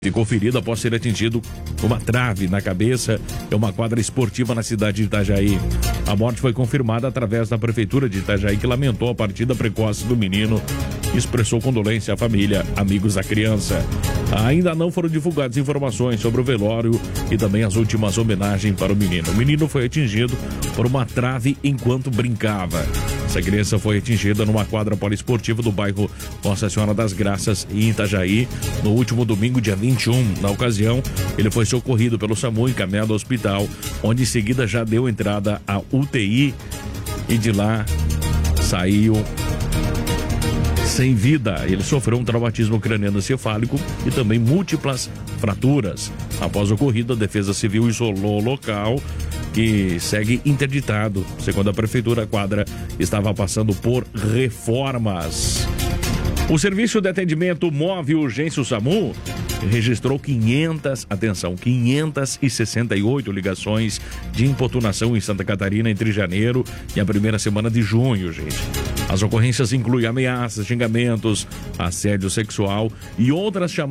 Ficou ferido após ser atingido com uma trave na cabeça em uma quadra esportiva na cidade de Itajaí. A morte foi confirmada através da prefeitura de Itajaí, que lamentou a partida precoce do menino e expressou condolência à família, amigos da criança. Ainda não foram divulgadas informações sobre o velório e também as últimas homenagens para o menino. O menino foi atingido por uma trave enquanto brincava. Essa criança foi atingida numa quadra poliesportiva do bairro Nossa Senhora das Graças, em Itajaí, no último domingo, dia 21. Na ocasião, ele foi socorrido pelo SAMU e encaminhado ao hospital, onde em seguida já deu entrada à UTI e de lá saiu sem vida. Ele sofreu um traumatismo craniano-encefálico e também múltiplas fraturas. Após o ocorrido, a Defesa Civil isolou o local, que segue interditado. Segundo a prefeitura, a quadra estava passando por reformas. O Serviço de Atendimento Móvel Urgência, o SAMU, registrou 568 ligações de importunação em Santa Catarina entre janeiro e a primeira semana de junho, gente. As ocorrências incluem ameaças, xingamentos, assédio sexual e outras chamadas